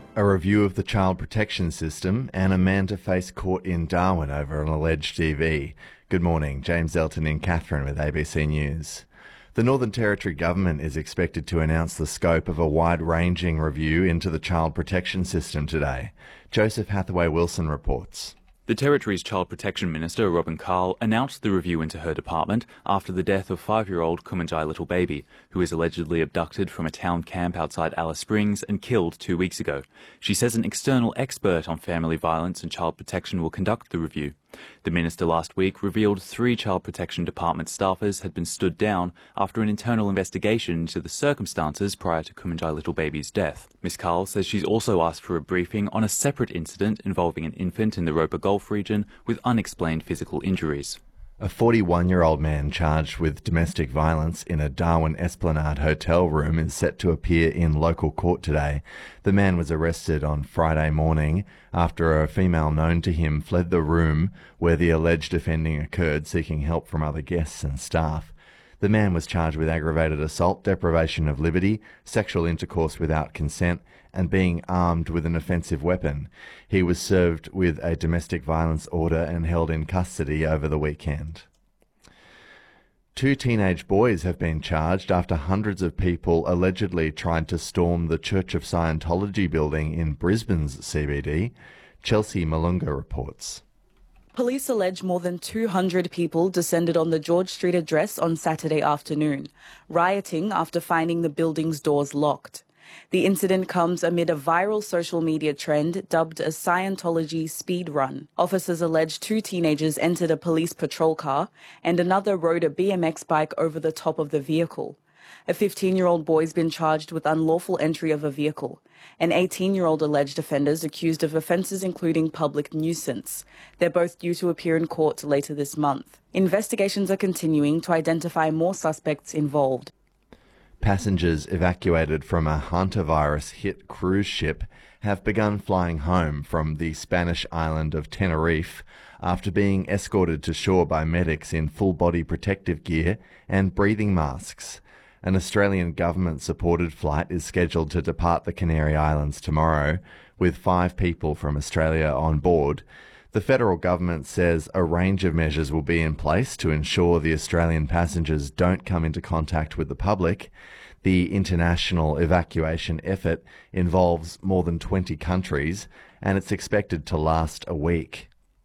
A review of the child protection system and a man to face court in Darwin over an alleged DV. Good morning, James Elton in Katherine with ABC News. The Northern Territory Government is expected to announce the scope of a wide-ranging review into the child protection system today. Joseph Hathaway-Wilson reports. The Territory's Child Protection Minister, Robin Carl, announced the review into her department after the death of 5-year-old Kumanjai Little Baby, who was allegedly abducted from a town camp outside Alice Springs and killed 2 weeks ago. She says an external expert on family violence and child protection will conduct the review. The minister last week revealed 3 Child Protection Department staffers had been stood down after an internal investigation into the circumstances prior to Kumanjai Little Baby's death. Ms Carl says she's also asked for a briefing on a separate incident involving an infant in the Roper Gulf region with unexplained physical injuries. A 41-year-old man charged with domestic violence in a Darwin Esplanade hotel room is set to appear in local court today. The man was arrested on Friday morning after a female known to him fled the room where the alleged offending occurred, seeking help from other guests and staff. The man was charged with aggravated assault, deprivation of liberty, sexual intercourse without consent, and being armed with an offensive weapon. He was served with a domestic violence order and held in custody over the weekend. 2 teenage boys have been charged after hundreds of people allegedly tried to storm the Church of Scientology building in Brisbane's CBD. Chelsea Malunga reports. Police allege more than 200 people descended on the George Street address on Saturday afternoon, rioting after finding the building's doors locked. The incident comes amid a viral social media trend dubbed a Scientology speed run. Officers allege 2 teenagers entered a police patrol car and another rode a BMX bike over the top of the vehicle. A 15-year-old boy's been charged with unlawful entry of a vehicle. An 18-year-old alleged offenders accused of offences including public nuisance. They're both due to appear in court later this month. Investigations are continuing to identify more suspects involved. Passengers evacuated from a hantavirus-hit cruise ship have begun flying home from the Spanish island of Tenerife after being escorted to shore by medics in full-body protective gear and breathing masks. An Australian government-supported flight is scheduled to depart the Canary Islands tomorrow, with 5 people from Australia on board. The federal government says a range of measures will be in place to ensure the Australian passengers don't come into contact with the public. The international evacuation effort involves more than 20 countries, and it's expected to last a week.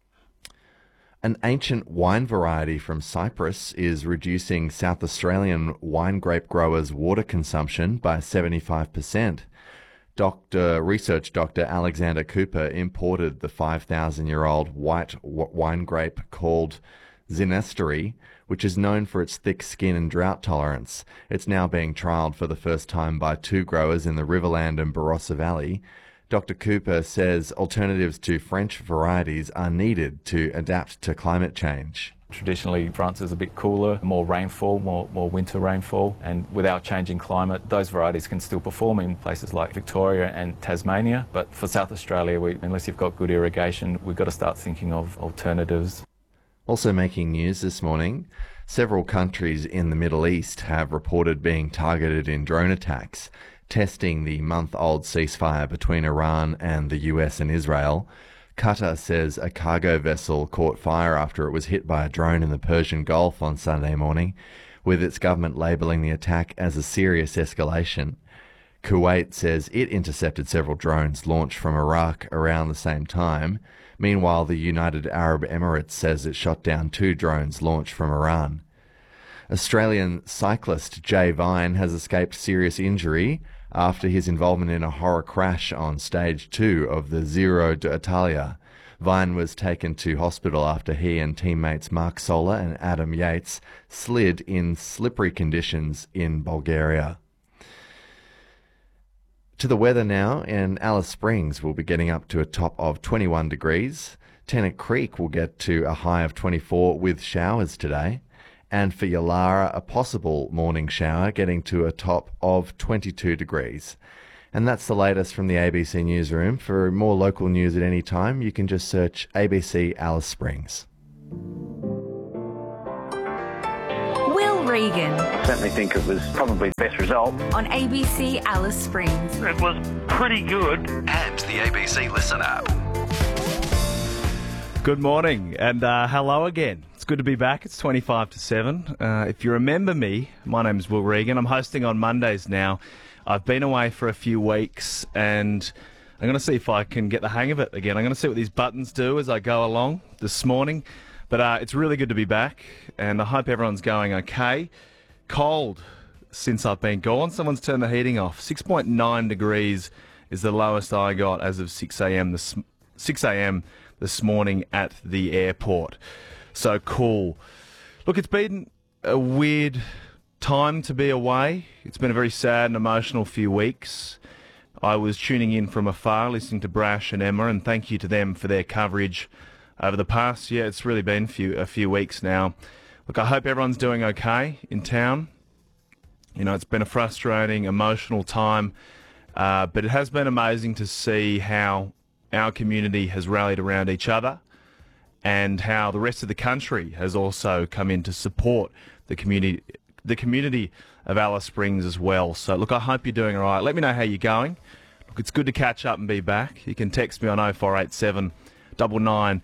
An ancient wine variety from Cyprus is reducing South Australian wine grape growers' water consumption by 75%. Research Dr. Alexander Cooper imported the 5,000-year-old white wine grape called Zinesteri, which is known for its thick skin and drought tolerance. It's now being trialled for the first time by 2 growers in the Riverland and Barossa Valley. Dr. Cooper says alternatives to French varieties are needed to adapt to climate change. Traditionally, France is a bit cooler, more rainfall, more winter rainfall, and with our changing climate, those varieties can still perform in places like Victoria and Tasmania. But for South Australia, unless you've got good irrigation, we've got to start thinking of alternatives. Also making news this morning, several countries in the Middle East have reported being targeted in drone attacks, testing the month-old ceasefire between Iran and the US and Israel. Qatar says a cargo vessel caught fire after it was hit by a drone in the Persian Gulf on Sunday morning, with its government labelling the attack as a serious escalation. Kuwait says it intercepted several drones launched from Iraq around the same time. Meanwhile, the United Arab Emirates says it shot down 2 drones launched from Iran. Australian cyclist Jay Vine has escaped serious injury after his involvement in a horror crash on stage 2 of the Giro d'Italia. Vine was taken to hospital after he and teammates Mark Sola and Adam Yates slid in slippery conditions in Bulgaria. To the weather now, in Alice Springs we'll be getting up to a top of 21 degrees. Tennant Creek will get to a high of 24 with showers today. And for Yalara, a possible morning shower getting to a top of 22 degrees. And that's the latest from the ABC Newsroom. For more local news at any time, you can just search ABC Alice Springs. Will Regan. Certainly think it was probably the best result. On ABC Alice Springs. It was pretty good. And the ABC Listen app. Good morning and hello again. It's good to be back. It's 25 to 7. If you remember me, my name's Will Regan. I'm hosting on Mondays now. I've been away for a few weeks and I'm going to see if I can get the hang of it again. I'm going to see what these buttons do as I go along this morning. But it's really good to be back and I hope everyone's going okay. Cold since I've been gone. Someone's turned the heating off. 6.9 degrees is the lowest I got as of 6 a.m. this morning at the airport. So cool. Look, it's been a weird time to be away. It's been a very sad and emotional few weeks. I was tuning in from afar, listening to Brash and Emma, and thank you to them for their coverage over the past year. It's really been a few weeks now. Look, I hope everyone's doing okay in town. You know, it's been a frustrating, emotional time, but it has been amazing to see how our community has rallied around each other and how the rest of the country has also come in to support the community of Alice Springs as well. So, look, I hope you're doing all right. Let me know how you're going. Look, it's good to catch up and be back. You can text me on 0487 99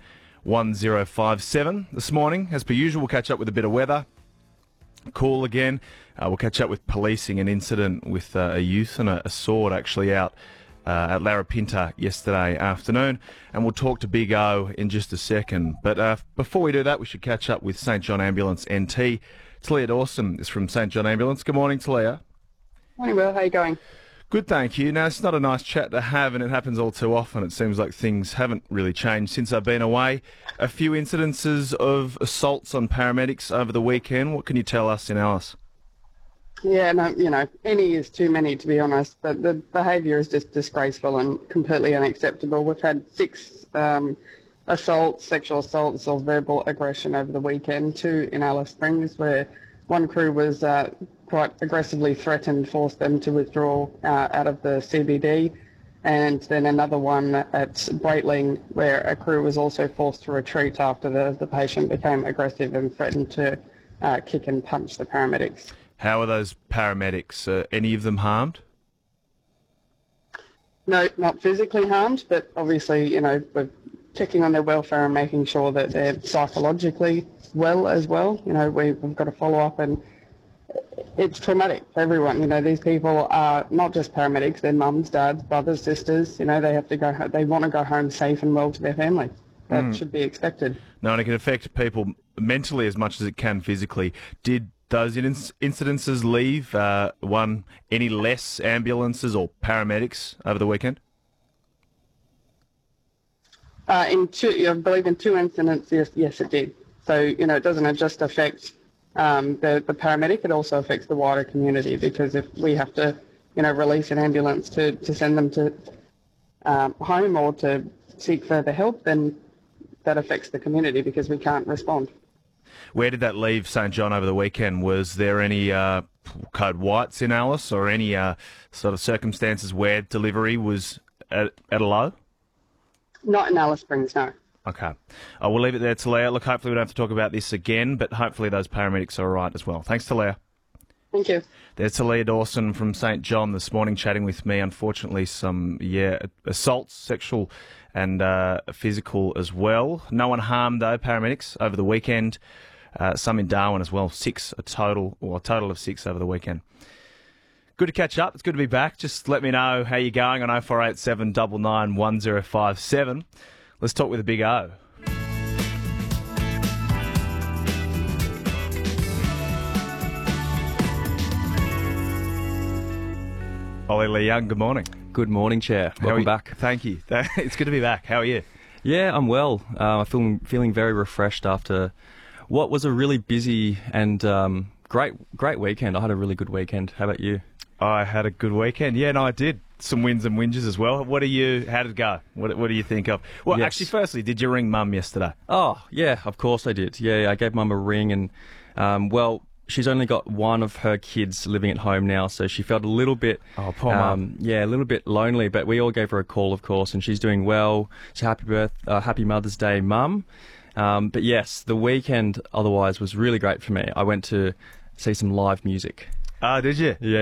1057. This morning, as per usual, we'll catch up with a bit of weather. Cool again. We'll catch up with policing an incident with a youth and a sword actually out at Larapinta yesterday afternoon, and we'll talk to Big O in just a second. But before we do that, we should catch up with St John Ambulance NT. Talia Dawson is from St John Ambulance. Good morning, Talia. Morning, Will. How are you going? Good, thank you. Now, it's not a nice chat to have, and it happens all too often. It seems like things haven't really changed since I've been away. A few incidences of assaults on paramedics over the weekend. What can you tell us in Alice? Yeah, no, any is too many, to be honest, but the behaviour is just disgraceful and completely unacceptable. We've had 6 assaults, sexual assaults or verbal aggression over the weekend, 2 in Alice Springs, where one crew was quite aggressively threatened, forced them to withdraw out of the CBD, and then another one at Breitling, where a crew was also forced to retreat after the patient became aggressive and threatened to kick and punch the paramedics. How are those paramedics? Any of them harmed? No, not physically harmed, but obviously, we're checking on their welfare and making sure that they're psychologically well as well. We've got to follow up, and it's traumatic for everyone. These people are not just paramedics, they're mums, dads, brothers, sisters. They have to go home. They want to go home safe and well to their family. That should be expected. No, and it can affect people mentally as much as it can physically. Did those incidences leave any less ambulances or paramedics over the weekend? I believe in 2 incidents, yes, it did. So, it doesn't just affect the paramedic, it also affects the wider community, because if we have to, release an ambulance to send them to home or to seek further help, then that affects the community because we can't respond. Where did that leave St John over the weekend? Was there any code whites in Alice or any sort of circumstances where delivery was at a low? Not in Alice Springs, no. Okay. We'll leave it there, Talia. Look, hopefully we don't have to talk about this again, but hopefully those paramedics are all right as well. Thanks, Talia. Thank you. There's Talia Dawson from St John this morning chatting with me. Unfortunately, some, assaults, sexual and physical as well. No one harmed, though, paramedics over the weekend. Some in Darwin as well. A total of 6 over the weekend. Good to catch up. It's good to be back. Just let me know how you're going on 0487 99 1057. Let's talk with a Big O. Ollie Lee Young, good morning. Good morning, Chair. Welcome back. Thank you. It's good to be back. How are you? Yeah, I'm well. I'm feeling very refreshed after what was a really busy and great weekend. I had a really good weekend. How about you? I had a good weekend. Yeah, no, I did. Some wins and whinges as well. How did it go? What do you think of? Well, Yes. Actually, firstly, did you ring Mum yesterday? Oh, yeah, of course I did. Yeah, I gave Mum a ring and, she's only got one of her kids living at home now, so she felt a little bit... Oh, poor Mum. Yeah, a little bit lonely, but we all gave her a call, of course, and she's doing well. So happy Mother's Day, Mum. But yes, the weekend otherwise was really great for me. I went to see some live music. Ah, did you? Yeah.